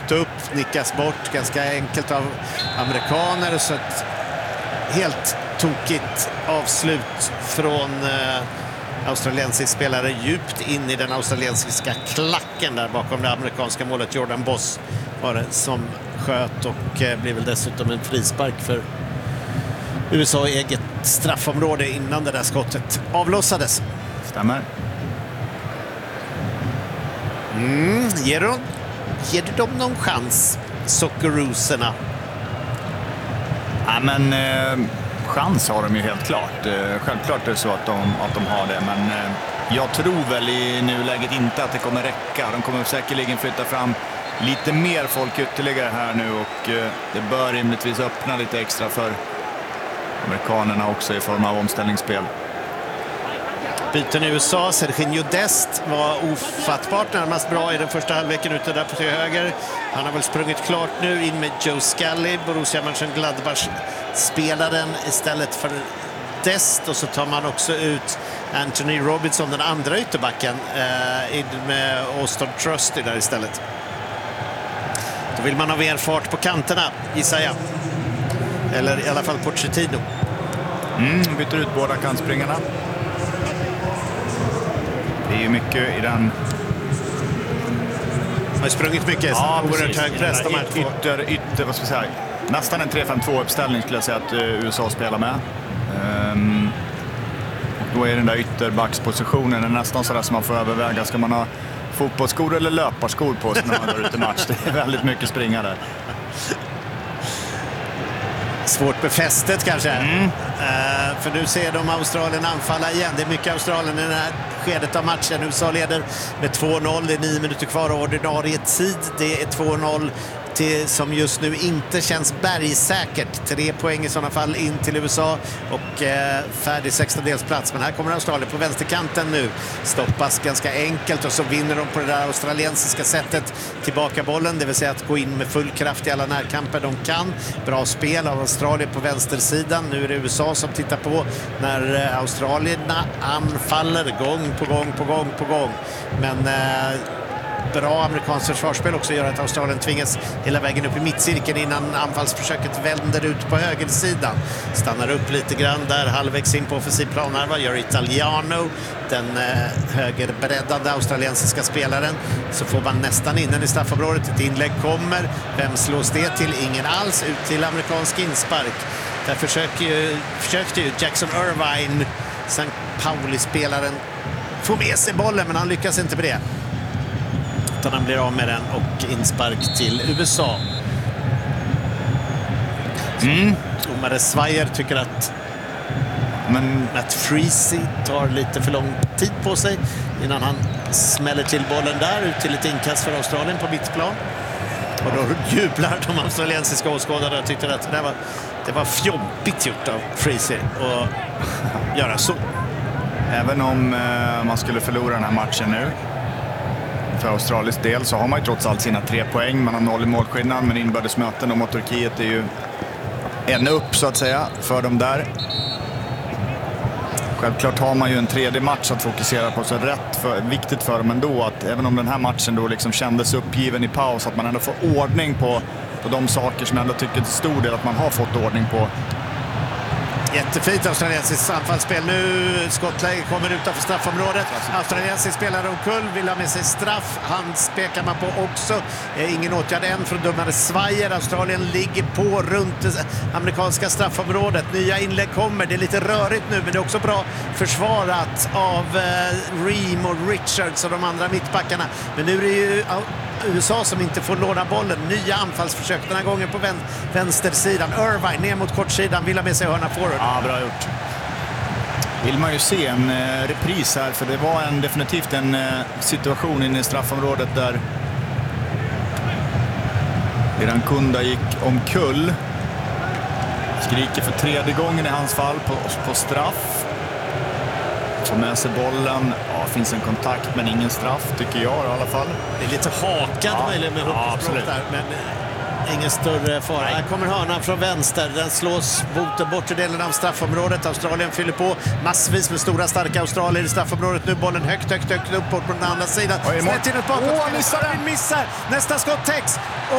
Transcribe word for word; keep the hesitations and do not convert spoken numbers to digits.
långt upp, nickas bort ganska enkelt av amerikaner, så ett helt tokigt avslut från eh, australiensisk spelare djupt in i den australiensiska klacken där bakom det amerikanska målet. Jordan Boss var det som sköt och eh, blev väl dessutom en frispark för U S A i eget straffområde innan det där skottet avlossades. Stämmer. Mm, ger, de, ger du dem någon chans, Socceroosarna? Ja, men eh, chans har de ju helt klart. Eh, självklart är det så att de, att de har det, men eh, jag tror väl i nuläget inte att det kommer räcka. De kommer säkerligen flytta fram lite mer folk ytterligare här nu, och eh, det bör rimligtvis öppna lite extra för amerikanerna också i form av omställningsspel. Byten i U S A. Serginho Dest var ofattbart närmast bra i den första halvleken ute där till höger. Han har väl sprungit klart nu in med Joe Scully, Borussia Mönchengladbach spelaren istället för Dest, och så tar man också ut Anthony Robinson, den andra ytterbacken, eh, in med Austin Trusty där istället. Då vill man ha mer fart på kanterna, gissar jag. Eller i alla fall Pochettino. Mm, byter ut båda kantspringarna. Det är ju mycket i den... Har sprungit mycket, ja, oerhört hög press. De ytter, ytter, vad ska jag säga? Nästan en tre fem två-uppställning skulle jag säga att uh, U S A spelar med. Um, och då är den där ytterbackspositionen nästan sådär som man får överväga. Ska man ha fotbollsskor eller löparskor på sig när man går ut i match? Det är väldigt mycket springa där. Svårt befästet kanske. Mm. Uh, för nu ser de Australien anfalla igen. Det är mycket Australien i det här skedet av matchen. U S A leder med två noll. Det är nio minuter kvar av ordinarie tid. Det är två noll till, som just nu inte känns bergsäkert. Tre poäng i sådana fall in till U S A och eh, färdig sextondelsplats. Men här kommer Australien på vänsterkanten nu. Stoppas ganska enkelt och så vinner de på det där australiensiska sättet tillbaka bollen. Det vill säga att gå in med full kraft i alla närkamper de kan. Bra spel av Australien på vänstersidan. Nu är det U S A som tittar på när eh, australierna anfaller gång på gång på gång på gång. Men... Eh, bra amerikanskt försvarsspel också gör att Australien tvingas hela vägen upp i mittcirkeln innan anfallsförsöket vänder ut på högersidan. Stannar upp lite grann där, halvvägs in på offensiv plan här, vad gör Italiano, den eh, högerbreddade australiensiska spelaren. Så får man nästan in den i straffområdet, ett inlägg kommer, vem slås det till? Ingen alls, ut till amerikansk inspark. Där försöker ju, försökte ju Jackson Irvine, Sankt Pauli-spelaren, få med sig bollen, men han lyckas inte med det. Utan han blir av med den och inspark till U S A. Mm. Omar Svajer tycker att men Matt Freese tar lite för lång tid på sig innan han smäller till bollen där ut till ett inkast för Australien på mittplan. Och då jublar de australiensiska åskådarna och tyckte att det var, det var fjobbigt gjort av Freese att göra så. Även om eh, man skulle förlora den här matchen nu för Australiens del, så har man ju trots allt sina tre poäng. Man har noll i målskillnad, men inbördesmöten mot Turkiet är ju en upp så att säga för dem där. Självklart har man ju en tredje match att fokusera på, så rätt för, viktigt för dem ändå att även om den här matchen då liksom kändes uppgiven i paus, att man ändå får ordning på, på de saker som jag ändå tycker till stor del att man har fått ordning på. Jättefint australiensiskt anfallsspel. Nu skottläge kommer utanför straffområdet. Australiensisk spelare omkull vill ha med sig straff. Han spekar man på också. Ingen åtgärd än från domare Svajer. Australien ligger på runt det amerikanska straffområdet. Nya inlägg kommer. Det är lite rörigt nu, men det är också bra försvarat av eh, Ream och Richards och de andra mittbackarna. Men nu är det ju U S A som inte får låna bollen. Nya anfallsförsök den här gången på vän vänstersidan. Irvine ner mot kortsidan, vill ha med sig hörna forward. Ja, bra gjort. Vill man ju se en eh, repris här, för det var en, definitivt en eh, situation inne i straffområdet där Iran Kunda gick omkull. Skriker för tredje gången i hans fall på, på straff. Får med sig bollen. Ja, finns en kontakt men ingen straff tycker jag i alla fall. Det är lite hakad ja, möjligen med ja, absolut där, men ingen större fara. Här kommer hörnan från vänster. Den slås mot den bortre delen av straffområdet. Australien fyller på massvis med stora starka australier i straffområdet. Nu bollen högt, högt, högt uppåt på den andra sidan. Snett in ett bakåt. Åh, missar den! Missar. Nästa skott täcks.